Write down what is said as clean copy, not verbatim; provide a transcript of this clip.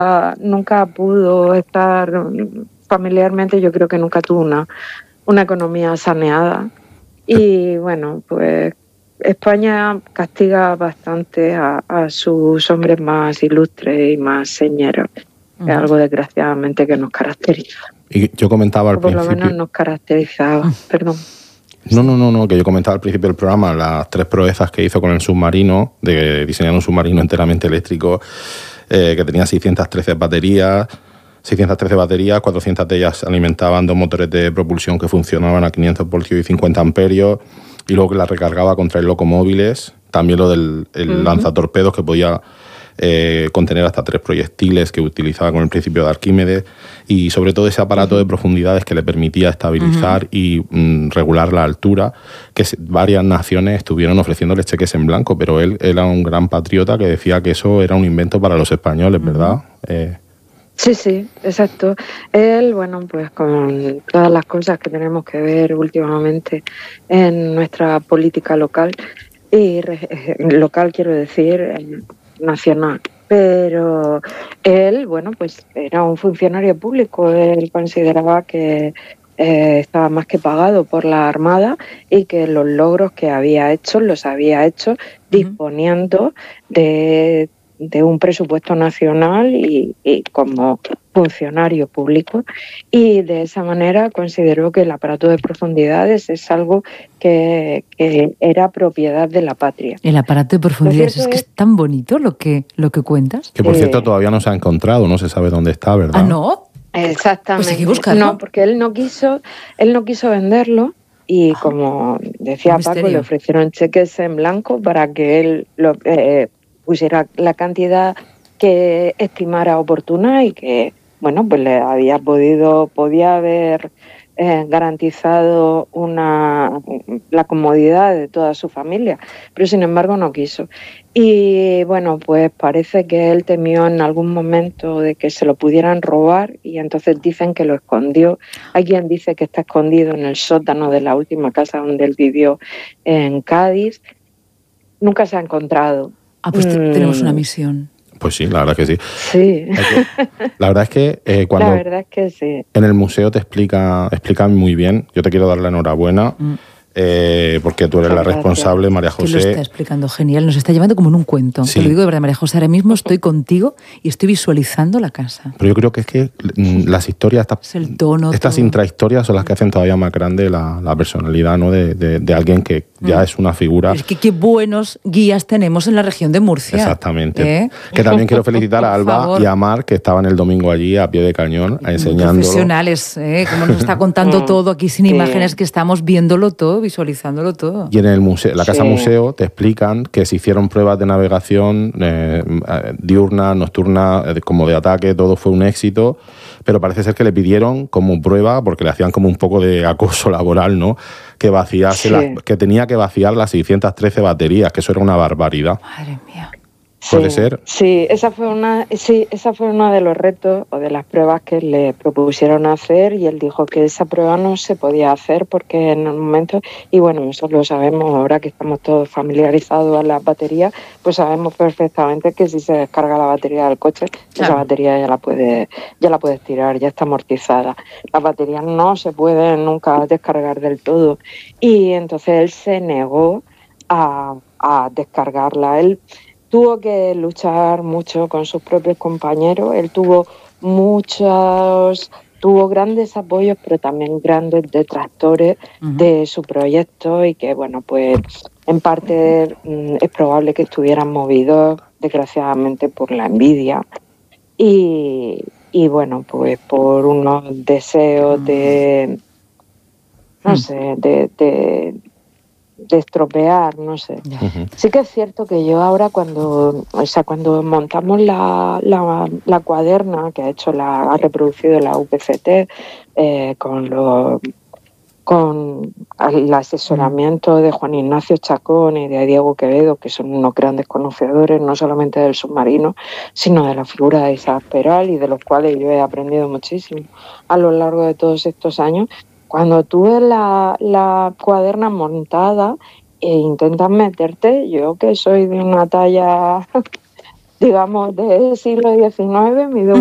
nunca pudo estar familiarmente, yo creo que nunca tuvo una economía saneada. Y bueno, pues España castiga bastante a sus hombres más ilustres y más señeros. Es algo desgraciadamente que nos caracteriza. Y yo comentaba al principio... Por lo menos nos caracterizaba, perdón. No, que yo comentaba al principio del programa las 3 proezas que hizo con el submarino, de diseñar un submarino enteramente eléctrico, que tenía 613 baterías, 400 de ellas alimentaban 2 motores de propulsión que funcionaban a 500 voltios y 50 amperios, y luego que la recargaba con 3 locomóviles, también lo del lanzatorpedos que podía contener hasta 3 proyectiles que utilizaba con el principio de Arquímedes, y sobre todo ese aparato de profundidades que le permitía estabilizar y regular la altura, que varias naciones estuvieron ofreciéndole cheques en blanco, pero él era un gran patriota que decía que eso era un invento para los españoles, ¿verdad? Sí, exacto. Él, bueno, pues con todas las cosas que tenemos que ver últimamente en nuestra política local, y local quiero decir, nacional, pero él, bueno, pues era un funcionario público. Él consideraba que estaba más que pagado por la Armada y que los logros que había hecho los había hecho disponiendo de un presupuesto nacional y como funcionario público, y de esa manera consideró que el aparato de profundidades es algo que era propiedad de la patria. El aparato de profundidades es que es tan bonito lo que cuentas. Que por cierto todavía no se ha encontrado, no se sabe dónde está, ¿verdad? ¿Ah, no? Exactamente. Pues hay que buscarlo. No, porque él no quiso venderlo. Y como decía Paco, le ofrecieron cheques en blanco para que él pusiera la cantidad que estimara oportuna y que, bueno, pues le podía haber garantizado la comodidad de toda su familia, pero sin embargo no quiso. Y bueno, pues parece que él temió en algún momento de que se lo pudieran robar, y entonces dicen que lo escondió. Hay quien dice que está escondido en el sótano de la última casa donde él vivió en Cádiz. Nunca se ha encontrado. Pues tenemos una misión. Pues sí, la verdad es que sí. Sí. La verdad es que cuando la verdad es que sí. En el museo te explican muy bien. Yo te quiero dar la enhorabuena. Porque tú eres la responsable, María José. Que lo está explicando genial, nos está llevando como en un cuento. Sí. Te lo digo de verdad, María José, ahora mismo estoy contigo y estoy visualizando la casa. Pero yo creo que es que las historias, es el tono, estas todo. intrahistorias son las que hacen todavía más grande la personalidad, ¿no? de alguien que ya es una figura. Es que qué buenos guías tenemos en la región de Murcia. Exactamente. Que también quiero felicitar a Alba y a Mar, que estaban el domingo allí a pie de cañón enseñando. Profesionales, como nos está contando todo aquí sin imágenes, que estamos viéndolo todo, visualizándolo todo. Y en el museo, la casa museo, te explican que se hicieron pruebas de navegación diurna, nocturna, como de ataque, todo fue un éxito, pero parece ser que le pidieron como prueba, porque le hacían como un poco de acoso laboral, ¿no? Que vaciase que tenía que vaciar las 613 baterías, que eso era una barbaridad. Madre mía. ¿Puede ser? Sí, esa fue uno de los retos o de las pruebas que le propusieron hacer, y él dijo que esa prueba no se podía hacer porque en el momento, y bueno, eso lo sabemos ahora que estamos todos familiarizados a las baterías, pues sabemos perfectamente que si se descarga la batería del coche, esa batería ya la puedes tirar, ya está amortizada. Las baterías no se pueden nunca descargar del todo, y entonces él se negó a descargarla. Él tuvo que luchar mucho con sus propios compañeros. Él tuvo grandes apoyos, pero también grandes detractores de su proyecto, y que, bueno, pues en parte es probable que estuvieran movidos, desgraciadamente, por la envidia y bueno, pues por unos deseos de, no sé, de estropear, no sé. Sí que es cierto que yo ahora cuando montamos la cuaderna que ha reproducido la UPCT con el asesoramiento de Juan Ignacio Chacón y de Diego Quevedo, que son unos grandes conocedores no solamente del submarino, sino de la figura de Isaac Peral, y de los cuales yo he aprendido muchísimo a lo largo de todos estos años. Cuando tú ves la cuaderna montada e intentas meterte, yo que soy de una talla digamos, del siglo XIX, mide